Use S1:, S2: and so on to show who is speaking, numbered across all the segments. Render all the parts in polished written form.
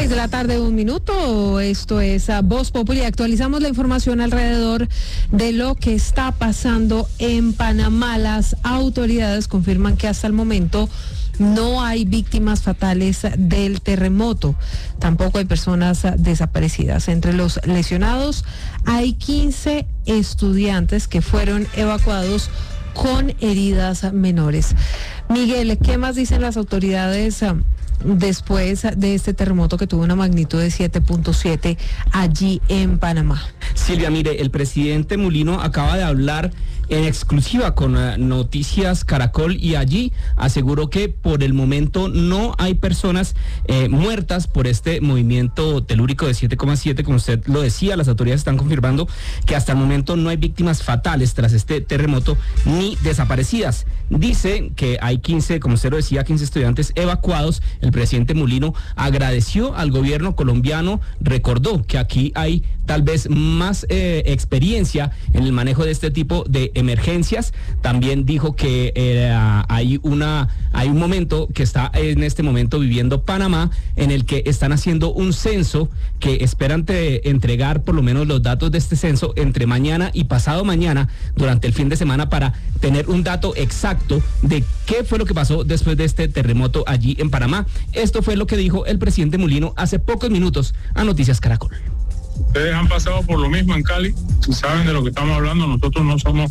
S1: 6:01 p.m. Esto es Voz Populi. Actualizamos la información alrededor de lo que está pasando en Panamá. Las autoridades confirman que hasta el momento no hay víctimas fatales del terremoto. Tampoco hay personas desaparecidas. Entre los lesionados hay 15 estudiantes que fueron evacuados con heridas menores. Miguel, ¿qué más dicen las autoridades después de este terremoto que tuvo una magnitud de 7.7 allí en Panamá?
S2: Silvia, mire, el presidente Mulino acaba de hablar en exclusiva con Noticias Caracol y allí aseguró que por el momento no hay personas muertas por este movimiento telúrico de 7,7, como usted lo decía. Las autoridades están confirmando que hasta el momento no hay víctimas fatales tras este terremoto ni desaparecidas. Dice que hay 15, como usted lo decía, 15 estudiantes evacuados. El presidente Mulino agradeció al gobierno colombiano, recordó que aquí hay tal vez más experiencia en el manejo de este tipo de emergencias. También dijo que hay un momento que está en este momento viviendo Panamá, en el que están haciendo un censo que esperan entregar por lo menos los datos de este censo entre mañana y pasado mañana durante el fin de semana para tener un dato exacto de qué fue lo que pasó después de este terremoto allí en Panamá. Esto fue lo que dijo el presidente Mulino hace pocos minutos a Noticias Caracol.
S3: Ustedes han pasado por lo mismo en Cali, si saben de lo que estamos hablando. Nosotros no somos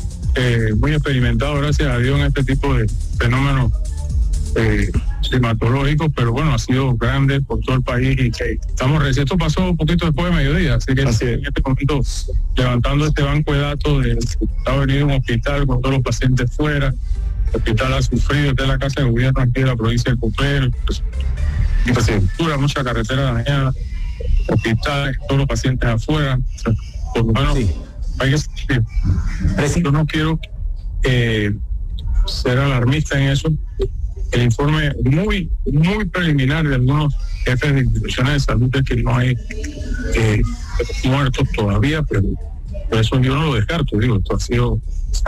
S3: muy experimentados, gracias a Dios, en este tipo de fenómenos climatológicos, pero bueno, ha sido grande por todo el país y que estamos recién. Esto pasó un poquito después de mediodía, así que en este momento levantando este banco de datos ha venido un hospital con todos los pacientes fuera. El hospital ha sufrido, esta es la casa de gobierno aquí de la provincia de Copel, infraestructura, mucha carretera dañada, hospitales, todos los pacientes afuera. O sea, por lo menos hay que... Yo no quiero ser alarmista en eso. El informe muy preliminar de algunos jefes de instituciones de salud es que no hay muertos todavía, pero por eso yo no lo descarto. Digo, esto ha sido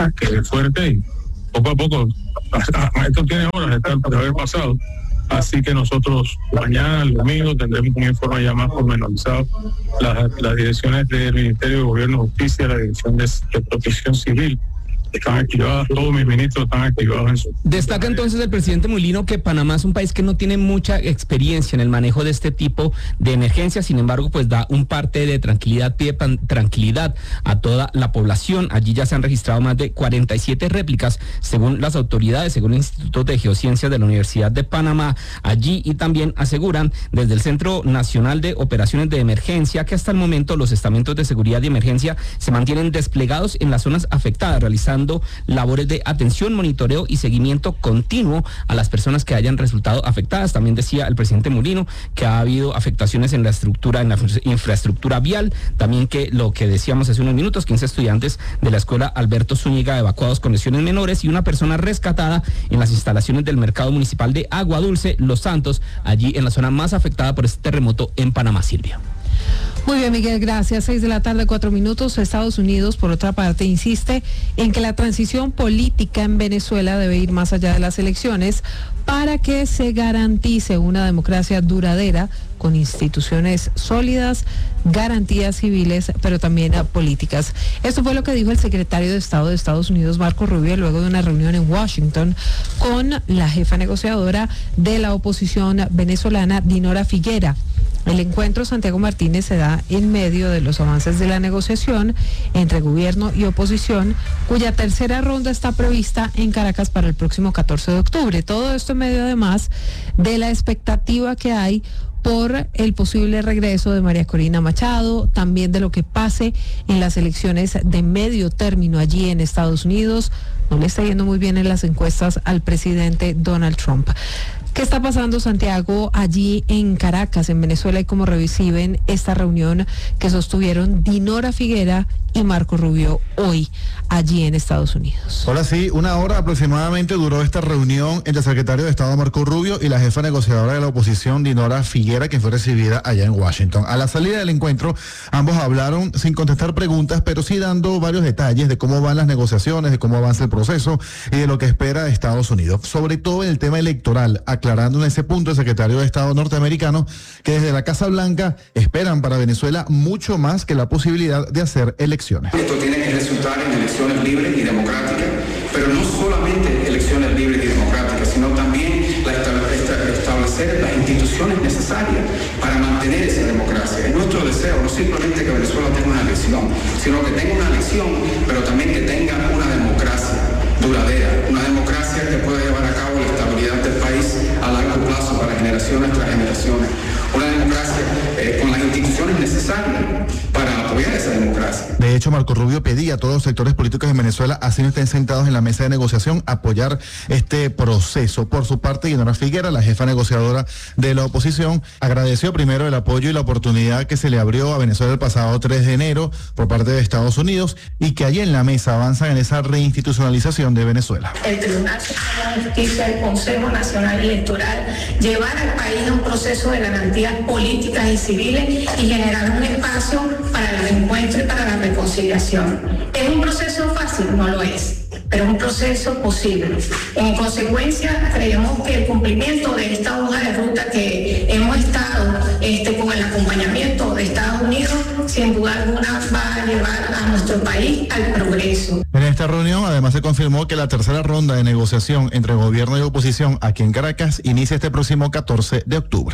S3: fuerte y poco a poco, esto tiene horas de haber pasado. Así que nosotros mañana, el domingo, tendremos un informe ya más pormenorizado. Las direcciones del Ministerio de Gobierno y Justicia, la Dirección de Protección Civil, están activadas, todos mis ministros están activados en su...
S2: Destaca entonces el presidente Mulino que Panamá es un país que no tiene mucha experiencia en el manejo de este tipo de emergencias. Sin embargo, pues da un parte de tranquilidad, pide tranquilidad a toda la población. Allí ya se han registrado más de 47 réplicas, según las autoridades, según el Instituto de Geociencias de la Universidad de Panamá. Allí, y también aseguran desde el Centro Nacional de Operaciones de Emergencia que hasta el momento los estamentos de seguridad y emergencia se mantienen desplegados en las zonas afectadas, realizando labores de atención, monitoreo y seguimiento continuo a las personas que hayan resultado afectadas. También decía el presidente Mulino que ha habido afectaciones en la infraestructura vial. También que lo que decíamos hace unos minutos, 15 estudiantes de la escuela Alberto Zúñiga evacuados con lesiones menores y una persona rescatada en las instalaciones del mercado municipal de Agua Dulce, Los Santos, allí en la zona más afectada por este terremoto en Panamá. Silvia.
S1: Muy bien, Miguel, gracias. 6:04 p.m. Estados Unidos, por otra parte, insiste en que la transición política en Venezuela debe ir más allá de las elecciones para que se garantice una democracia duradera con instituciones sólidas, garantías civiles, pero también políticas. Esto fue lo que dijo el secretario de Estado de Estados Unidos, Marco Rubio, luego de una reunión en Washington con la jefa negociadora de la oposición venezolana, Dinora Figuera. El encuentro, Santiago Martínez, se da en medio de los avances de la negociación entre gobierno y oposición, cuya tercera ronda está prevista en Caracas para el próximo 14 de octubre. Todo esto en medio, además, de la expectativa que hay por el posible regreso de María Corina Machado, también de lo que pase en las elecciones de medio término allí en Estados Unidos. No le está yendo muy bien en las encuestas al presidente Donald Trump. ¿Qué está pasando, Santiago, allí en Caracas, en Venezuela, y cómo reciben esta reunión que sostuvieron Dinora Figuera y Marco Rubio hoy allí en Estados Unidos?
S4: Ahora sí, 1 hora aproximadamente duró esta reunión entre el secretario de Estado Marco Rubio y la jefa negociadora de la oposición, Dinora Figuera, que fue recibida allá en Washington. A la salida del encuentro, ambos hablaron sin contestar preguntas, pero sí dando varios detalles de cómo van las negociaciones, de cómo avanza el proceso y de lo que espera Estados Unidos, sobre todo en el tema electoral. aclarando en ese punto el secretario de Estado norteamericano que desde la Casa Blanca esperan para Venezuela mucho más que la posibilidad de hacer elecciones.
S5: Esto tiene que resultar en elecciones libres y democráticas, pero no solamente elecciones libres y democráticas, sino también establecer las instituciones necesarias para mantener esa democracia. Es nuestro deseo, no simplemente que Venezuela tenga una elección, sino que tenga una elección, pero también que tenga una democracia duradera, una democracia que pueda llevar a cabo la estabilidad del país a largo plazo para generaciones tras generaciones, una democracia con las instituciones necesarias para apoyar esa democracia.
S4: De hecho, Marco Rubio pedía a todos los sectores políticos en Venezuela, así no estén sentados en la mesa de negociación, apoyar este proceso. Por su parte, Dinora Figuera, la jefa negociadora de la oposición, agradeció primero el apoyo y la oportunidad que se le abrió a Venezuela el pasado 3 de enero por parte de Estados Unidos y que allí en la mesa avanzan en esa reinstitucionalización de Venezuela.
S6: El Tribunal Supremo de Justicia, el Consejo Nacional Electoral, llevar al país a un proceso de garantías políticas y civiles y generar un espacio para el encuentro y para la reconciliación. ¿Es un proceso fácil? No lo es, pero es un proceso posible. En consecuencia, creemos que el cumplimiento de esta hoja de ruta que hemos estado con el acompañamiento de Estados Unidos, sin duda alguna va a llevar a nuestro país al progreso.
S4: En esta reunión, además, se confirmó que la tercera ronda de negociación entre gobierno y oposición aquí en Caracas inicia este próximo 14 de octubre.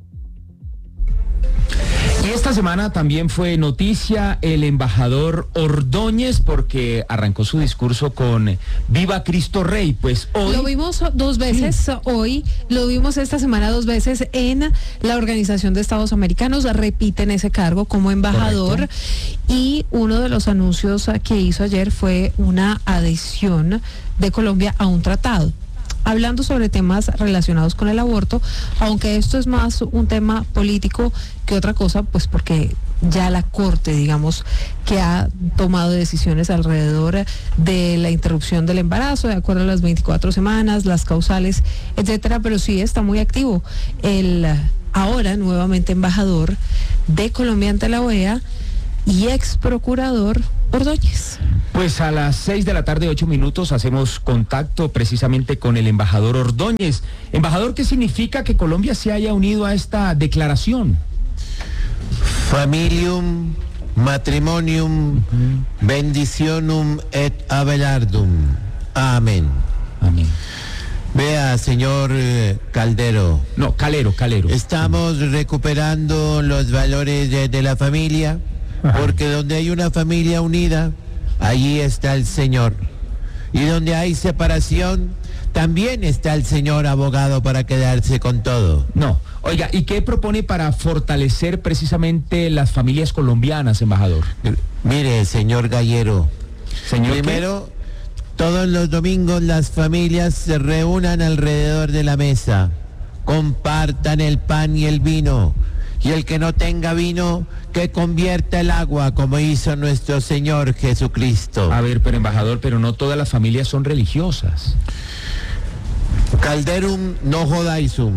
S2: Y esta semana también fue noticia el embajador Ordóñez porque arrancó su discurso con Viva Cristo Rey. Pues hoy...
S1: Lo vimos 2 veces hoy, lo vimos esta semana 2 veces en la Organización de Estados Americanos, repite en ese cargo como embajador. Correcto. Y uno de los anuncios que hizo ayer fue una adhesión de Colombia a un tratado, hablando sobre temas relacionados con el aborto, aunque esto es más un tema político que otra cosa, pues porque ya la Corte, digamos, que ha tomado decisiones alrededor de la interrupción del embarazo, de acuerdo a las 24 semanas, las causales, etcétera, pero sí está muy activo el ahora nuevamente embajador de Colombia ante la OEA y ex procurador Ordóñez.
S2: Pues a las 6 de la tarde, 8 minutos, hacemos contacto precisamente con el embajador Ordóñez. Embajador, ¿qué significa que Colombia se haya unido a esta declaración?
S7: Familium, matrimonium, bendicionum et abelardum. Amén.
S2: Amén.
S7: Vea, señor Calero.
S2: No, Calero.
S7: Estamos recuperando los valores de la familia, porque donde hay una familia unida, allí está el Señor. Y donde hay separación, también está el Señor abogado para quedarse con todo.
S2: No. Oiga, ¿y qué propone para fortalecer precisamente las familias colombianas, embajador?
S7: Mire, señor Gallero.
S2: ¿Señor
S7: primero, todos los domingos las familias se reúnan alrededor de la mesa, compartan el pan y el vino. Y el que no tenga vino, que convierta el agua, como hizo nuestro Señor Jesucristo.
S2: A ver, pero embajador, pero no todas las familias son religiosas.
S7: Calderum no jodaisum.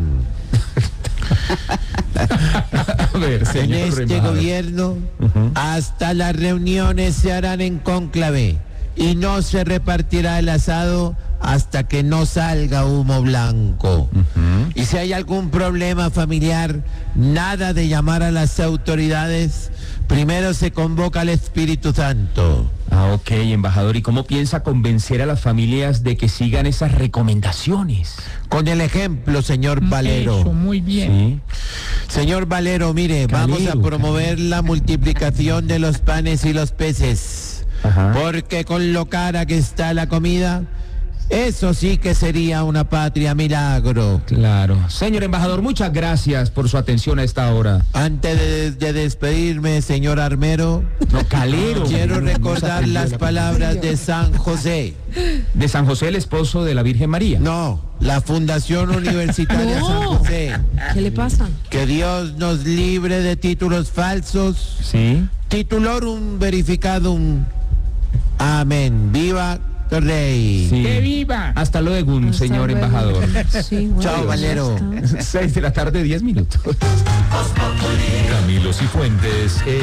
S2: A ver, señor
S7: en este
S2: embajador.
S7: gobierno, hasta las reuniones se harán en cónclave y no se repartirá el asado hasta que no salga humo blanco. Y si hay algún problema familiar, nada de llamar a las autoridades, primero se convoca al Espíritu Santo.
S2: Ah, ok, embajador, ¿y cómo piensa convencer a las familias de que sigan esas recomendaciones?
S7: Con el ejemplo, señor Valero.
S2: Eso, muy bien.
S7: Sí. Señor Valero, mire, vamos a promover la multiplicación de los panes y los peces.
S2: Ajá.
S7: Porque con lo cara que está la comida, eso sí que sería una patria milagro.
S2: Claro. Señor embajador, muchas gracias por su atención a esta hora.
S7: Antes de despedirme, señor Armero,
S2: no, Calero,
S7: quiero recordar las palabras de San José.
S2: ¿De San José, el esposo de la Virgen María?
S7: No, la Fundación Universitaria San José.
S1: ¿Qué le pasa?
S7: Que Dios nos libre de títulos falsos.
S2: Sí.
S7: Titulorum verificadum. Amén. Viva Rey.
S2: Sí. ¡Que viva! Hasta luego, señor embajador.
S1: Sí, bueno,
S7: chao, Valero.
S2: 6 de la tarde, 10 minutos.
S8: Camilo Cifuentes.